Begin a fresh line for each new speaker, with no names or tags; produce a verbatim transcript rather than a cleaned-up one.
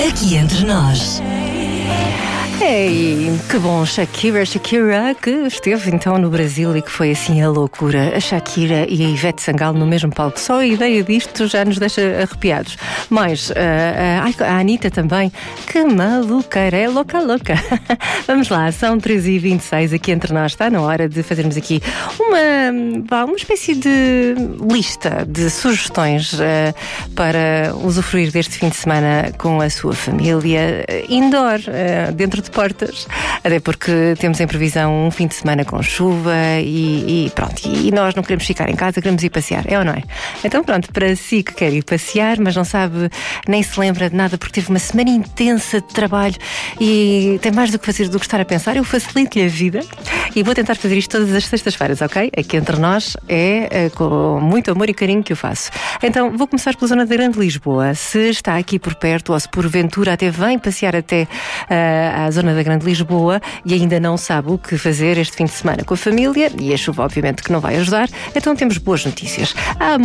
Aqui entre nós.
Ei, que bom, Shakira, Shakira, que esteve então no Brasil e que foi assim a loucura. A Shakira e a Ivete Sangalo no mesmo palco. Só a ideia disto já nos deixa arrepiados. Mas uh, uh, a Anitta também, que maluqueira, é louca, louca. Vamos lá, são treze e vinte e seis aqui entre nós. Está na hora de fazermos aqui uma, uma espécie de lista de sugestões uh, para usufruir deste fim de semana com a sua família, indoor, uh, dentro de portas, até porque temos em previsão um fim de semana com chuva e, e pronto, e nós não queremos ficar em casa, queremos ir passear, é ou não é? Então pronto, para si que quer ir passear, mas não sabe, nem se lembra de nada porque teve uma semana intensa de trabalho e tem mais do que fazer do que estar a pensar, eu facilito-lhe a vida e vou tentar fazer isto todas as sextas-feiras, ok? Aqui entre nós é, é com muito amor e carinho que eu faço. Então vou começar pela zona da Grande Lisboa. Se está aqui por perto ou se porventura até vem passear até uh, à zona da Grande Lisboa e ainda não sabe o que fazer este fim de semana com a família, e a chuva obviamente que não vai ajudar, então temos boas notícias. Há